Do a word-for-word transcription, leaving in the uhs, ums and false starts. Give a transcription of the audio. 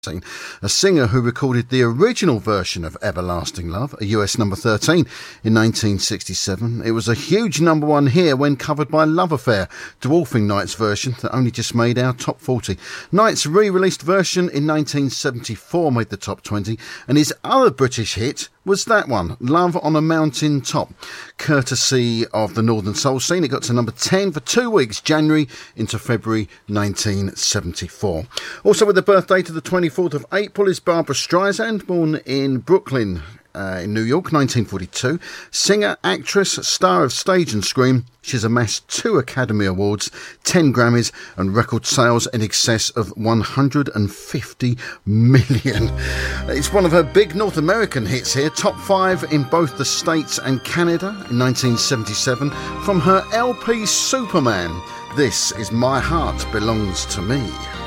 a singer who recorded the original version of Everlasting Love, a U S number thirteen in nineteen sixty-seven. It was a huge number one here when covered by Love Affair, dwarfing Knight's version that only just made our top forty. Knight's re-released version in nineteen seventy-four made the top twenty, and his other British hit was that one, Love on a Mountain Top. Courtesy of the Northern Soul Scene, it got to number ten for two weeks, January into February nineteen seventy-four. Also with the birthday to the twenty-fourth of April is Barbra Streisand, born in Brooklyn, Uh, in New York, nineteen forty-two. Singer, actress, star of stage and screen. She's amassed two Academy Awards, ten Grammys, and record sales in excess of one hundred fifty million. It's one of her big North American hits here, top five in both the States and Canada in nineteen seventy-seven, from her L P Superman. This is My Heart Belongs to Me.